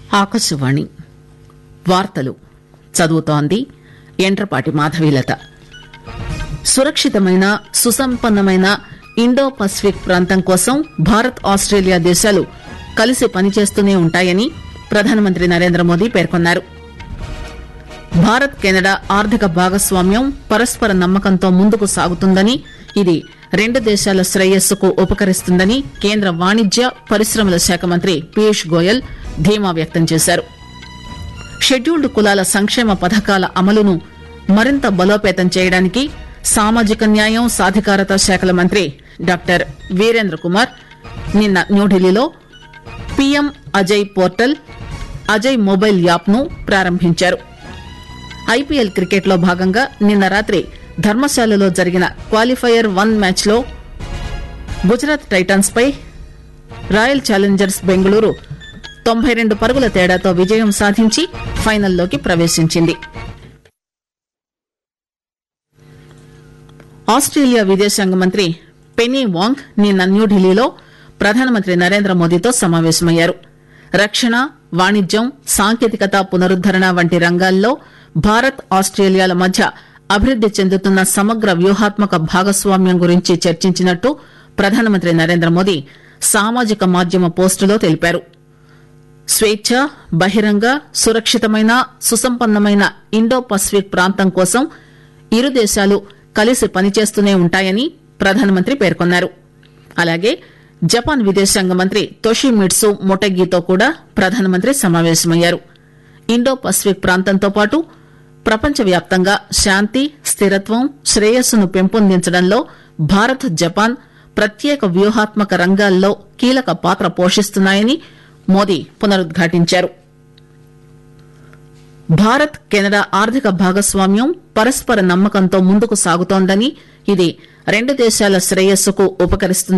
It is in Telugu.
ఆకాశవాణి వార్తలు చదువుతోంది ఎండ్రపాటి మాధవీలత. సురక్షితమైన సుసంపన్నమైన ఇండో పసిఫిక్ ప్రాంతం కోసం భారత్ ఆస్టేలియా దేశాలు కలిసి పనిచేస్తూనే ఉంటాయని ప్రధానమంత్రి నరేంద్రమోదీ పేర్కొన్నారు. భారత్ కెనడా ఆర్థిక భాగస్వామ్యం పరస్పర నమ్మకంతో ముందుకు సాగుతుందని, ఇది రెండు దేశాల శ్రేయస్సుకు ఉపకరిస్తుందని కేంద్ర వాణిజ్య పరిశ్రమల శాఖ మంత్రి పీయూష్ గోయల్ ధీమా వ్యక్తం చేశారు. షెడ్యూల్డ్ కులాల సంక్షేమ పథకాల అమలును మరింత బలోపేతం చేయడానికి సామాజిక న్యాయం సాధికారత శాఖల మంత్రి డాక్టర్ వీరేంద్ర కుమార్ నిన్న న్యూఢిల్లీలో PM Ajay portal, Ajay mobile app ను ప్రారంభించారు. ఐపీఎల్ క్రికెట్ లో భాగంగా నిన్న రాత్రి ధర్మశాలలో జరిగిన క్వాలిఫైయర్ 1 మ్యాచ్ లో గుజరాత్ టైటన్స్ పై రాయల్ ఛాలెంజర్స్ బెంగళూరు 92 పరుగుల తేడాతో విజయం సాధించి ఫైనల్లోకి ప్రవేశించింది. ఆస్ట్రేలియా విదేశాంగ మంత్రి పెనీ వాంగ్ నిన్న న్యూఢిల్లీలో ప్రధానమంత్రి నరేంద్ర మోదీతో సమావేశమయ్యారు. రక్షణ, వాణిజ్యం, సాంకేతికత పునరుద్దరణ వంటి రంగాల్లో భారత్ ఆస్ట్రేలియాల మధ్య అభివృద్ది చెందుతున్న సమగ్ర వ్యూహాత్మక భాగస్వామ్యం గురించి చర్చించినట్టు ప్రధానమంత్రి నరేంద్ర మోదీ సామాజిక మాధ్యమ పోస్టులో తెలిపారు. స్వేచ్ఛ, బహిరంగ, సురక్షితమైన సుసంపన్నమైన ఇండో పసిఫిక్ ప్రాంతం కోసం ఇరు దేశాలు కలిసి పనిచేస్తూనే ఉంటాయని ప్రధానమంత్రి పేర్కొన్నారు. అలాగే జపాన్ విదేశాంగ మంత్రి తోషిమిట్సు మొటెగితో కూడా ప్రధానమంత్రి సమావేశమయ్యారు. ఇండో పసిఫిక్ ప్రాంతంతో పాటు ప్రపంచవ్యాప్తంగా శాంతి, స్థిరత్వం, శ్రేయస్సును పెంపొందించడంలో భారత్, జపాన్ ప్రత్యేక వ్యూహాత్మక రంగాల్లో కీలక పాత్ర పోషిస్తున్నాయని మోదీ పునరుద్ఘాటించారు. భారత్ కెనడా ఆర్థిక భాగస్వామ్యం పరస్పర నమ్మకంతో ముందుకు సాగుతోందని, ఇది రెండు దేశాల శ్రేయస్సుకు ఉపకరిస్తుందని